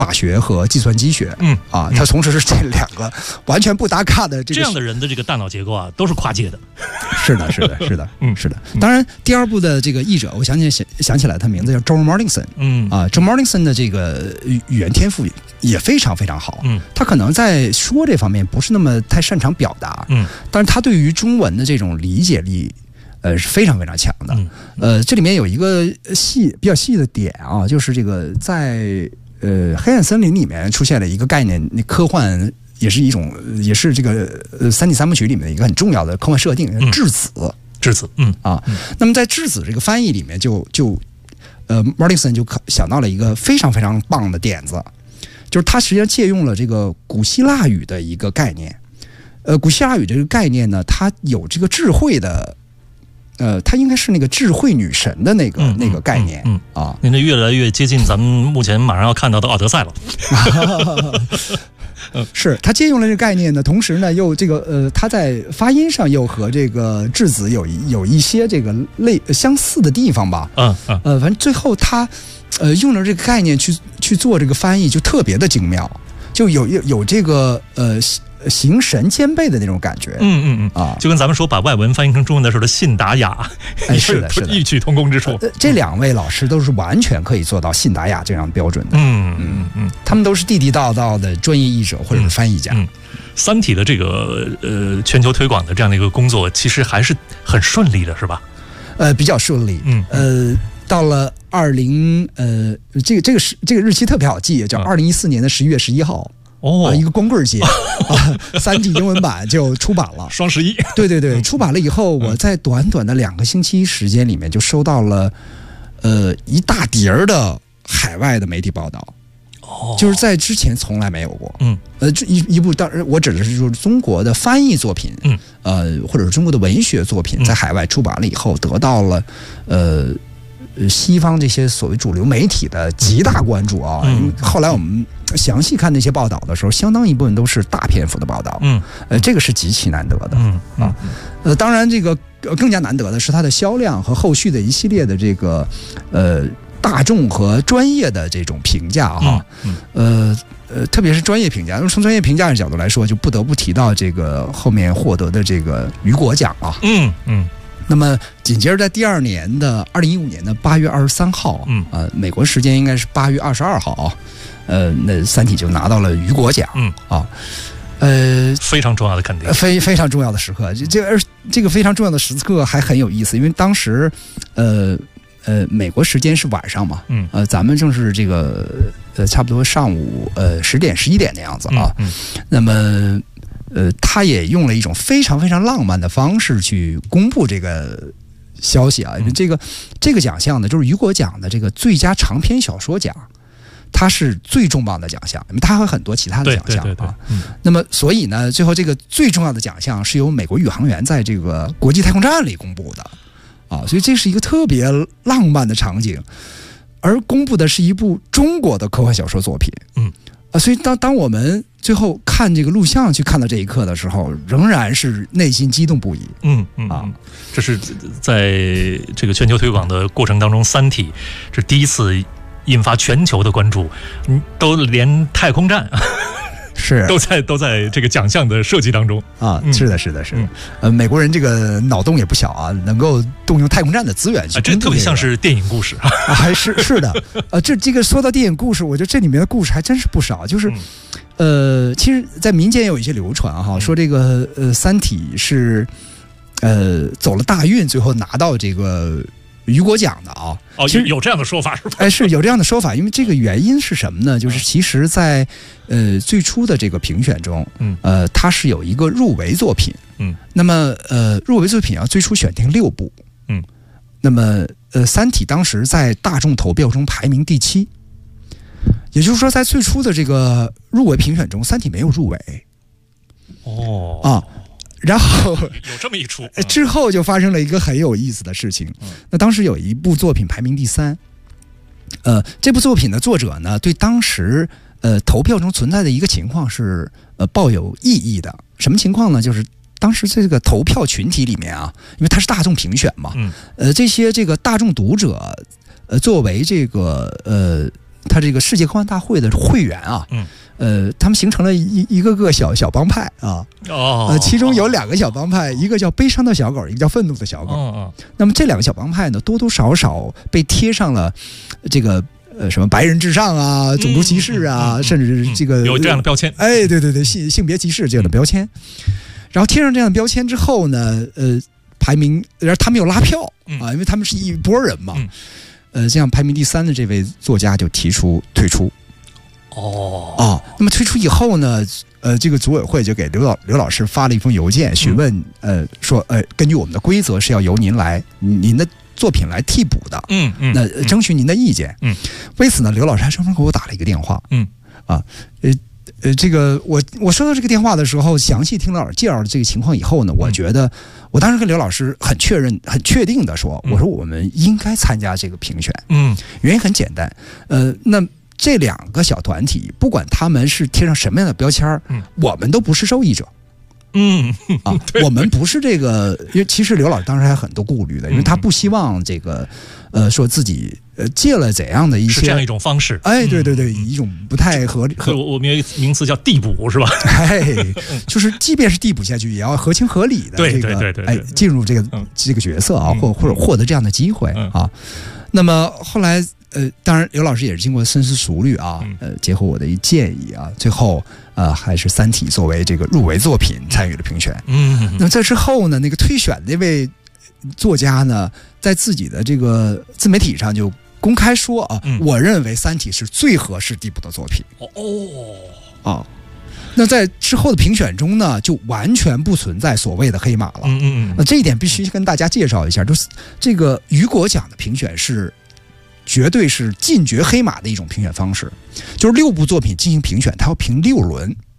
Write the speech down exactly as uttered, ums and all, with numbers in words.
法学和计算机学， 嗯啊，他同时是这两个完全不搭嘎的这个这样的人的这个大脑结构啊，都是跨界的。 是的，是的，是的， 嗯， 是的。当然，第二部的这个译者，我想起想想起来，他名字叫 Joel Mortensen， 嗯啊 ，Joel Mortensen 的这个语言天赋也非常非常好， 嗯， 他可能在说这方面不是那么太擅长表达， 嗯， 但是他对于中文的这种理解力。呃，是非常非常强的。 嗯、 呃，这里面有一个细比较细的点啊，就是这个在呃黑暗森林里面出现了一个概念，那科幻也是一种，也是这个呃三 D 三部曲里面的一个很重要的科幻设定， 嗯、 质子。 质子，嗯啊， 嗯那么在质子这个翻译里面就，就呃 Mortensen 就想到了一个非常非常棒的点子，就是他实际上借用了这个古希腊语的一个概念。呃，古希腊语这个概念呢，它有这个智慧的。呃，它应该是那个智慧女神的那个、 嗯、 那个概念， 嗯嗯啊， 您这越来越接近咱们目前马上要看到的奥德赛了。 是他借用了这个概念呢，同时呢又这个呃，他在发音上又和这个质子有有一些这个类相似的地方吧， 嗯嗯， 呃，反正最后他呃用了这个概念去去做这个翻译，就特别的精妙，就有有有这个呃。形神兼备的那种感觉， 嗯嗯嗯啊， 就跟咱们说把外文翻译成中文的时候的信达雅， 哎，是的，是的， 异曲同工之处。 呃、这两位老师都是完全可以做到信达雅这样标准的， 嗯嗯嗯， 他们都是地地道道的专业译者或者是翻译家。 嗯，嗯三体的这个呃全球推广的这样的一个工作，其实还是很顺利的，是吧？ 呃，比较顺利。 嗯， 呃，到了二零呃，这个这个是这个日期特别好记，叫二零一四年的十一月十一号。 哦、 啊，一个光棍节啊，三体英文版就出版了。 双十一， 对对对，出版了以后，我在短短的两个星期时间里面就收到了，呃，一大叠儿的海外的媒体报道。 哦， 就是在之前从来没有过。 嗯， 呃，这一一部当然我指的是就是中国的翻译作品， 嗯， 呃，或者是中国的文学作品，在海外出版了以后，得到了呃。西方这些所谓主流媒体的极大关注啊！ 嗯、 后来我们详细看那些报道的时候，相当一部分都是大篇幅的报道。 嗯， 呃，这个是极其难得的。 嗯啊，呃，当然这个更加难得的是它的销量和后续的一系列的这个呃大众和专业的这种评价哈。 嗯， 呃呃，特别是专业评价，从专业评价的角度来说，就不得不提到这个后面获得的这个雨果奖啊。 嗯嗯。 那么紧接着在第二年的二零一五年的八月二十三号， 嗯， 呃，美国时间应该是八月二十二号，呃，那《三体》就拿到了雨果奖， 嗯啊，呃， 非常重要的肯定， 非非常重要的时刻。这这这个非常重要的时刻还很有意思，因为当时，呃呃，美国时间是晚上嘛， 嗯， 呃，咱们正是这个呃差不多上午呃十点十一点的样子啊， 嗯， 嗯那么。呃，他也用了一种非常非常浪漫的方式去公布这个消息啊，因为这个这个奖项呢，就是雨果奖的这个最佳长篇小说奖，它是最重磅的奖项，因为它还有很多其他的奖项啊。 对对对对嗯、 那么，所以呢，最后这个最重要的奖项是由美国宇航员在这个国际太空站里公布的啊，所以这是一个特别浪漫的场景，而公布的是一部中国的科幻小说作品。 嗯。 啊，所以当当我们最后看这个录像去看到这一刻的时候，仍然是内心激动不已。 嗯嗯啊，这是在这个全球推广的过程当中，《三体》是第一次引发全球的关注，嗯，都连太空站是都在都在这个奖项的设计当中啊，是的，是的，是的。 嗯、 呃，美国人这个脑洞也不小啊，能够动用太空站的资源去、 啊，这特别像是电影故事啊，还是是的。呃，这这个说到电影故事，我觉得这里面的故事还真是不少。就是，嗯、呃，其实，在民间也有一些流传哈，说这个呃，《三体》是呃走了大运，最后拿到这个雨果奖的啊。 哦， 其实有这样的说法是吧？ 哎，是有这样的说法，因为这个原因是什么呢？就是其实在，在呃最初的这个评选中， 嗯， 呃，它是有一个入围作品， 嗯， 那么呃入围作品要最初选定六部， 嗯， 那么呃《三体》当时在大众投票中排名第七，也就是说在最初的这个入围评选中，《三体》没有入围， 哦啊。然后有这么一出， 嗯、之后就发生了一个很有意思的事情。 嗯、 那当时有一部作品排名第三，呃，这部作品的作者呢，对当时呃投票中存在的一个情况是呃抱有异议的。什么情况呢？就是当时这个投票群体里面啊，因为它是大众评选嘛， 嗯、 呃，这些这个大众读者呃作为这个呃他这个世界科幻大会的会员啊， 嗯， 呃，他们形成了一一个个小小帮派啊， 哦， 呃，其中有两个小帮派，一个叫悲伤的小狗，一个叫愤怒的小狗。 哦哦， 那么这两个小帮派呢，多多少少被贴上了这个呃什么白人至上啊、种族歧视啊， 嗯嗯嗯、 甚至这个、 嗯、有这样的标签。 哎，对对对，性性别歧视这样的标签。然后贴上这样的标签之后呢，呃，排名，然后他们又拉票啊，因为他们是一拨人嘛。 嗯呃，这样排名第三的这位作家就提出退出。 哦哦，那么退出以后呢，呃，这个组委会就给刘老刘老师发了一封邮件，询问，呃，说，呃，根据我们的规则是要由您来，您的作品来替补的， 嗯嗯， 那争取您的意见。 嗯， 为此呢，刘老师还专门给我打了一个电话。 嗯， 啊，呃。呃，这个我我收到这个电话的时候，详细听了介绍了这个情况以后呢，我觉得我当时跟刘老师很确认、很确定的说，我说我们应该参加这个评选。 嗯， 原因很简单，呃，那这两个小团体，不管他们是贴上什么样的标签，嗯，我们都不是受益者。 嗯啊，我们不是这个，因为其实刘老师当时还有很多顾虑的，因为他不希望这个，呃，说自己呃借了怎样的一些是这样一种方式， 哎，对对对，嗯、一种不太合理。 我我们有一个名词叫递补，是吧？ 哎，就是即便是递补下去，也要合情合理的这个， 对对对对， 哎，进入这个、嗯、这个角色啊，或或者获得这样的机会、嗯、啊。那么后来。呃，当然，刘老师也是经过深思熟虑啊，呃，结合我的一建议啊，最后呃，还是《三体》作为这个入围作品参与了评选。嗯，那么在之后呢，那个推选那位作家呢，在自己的这个自媒体上就公开说啊，嗯、我认为《三体》是最合适递补的作品。哦，啊，那在之后的评选中呢，就完全不存在所谓的黑马了。嗯嗯嗯，那这一点必须跟大家介绍一下，就是这个雨果奖的评选是。绝对是禁绝黑马的一种评选方式，就是六部作品进行评选，它要评六轮。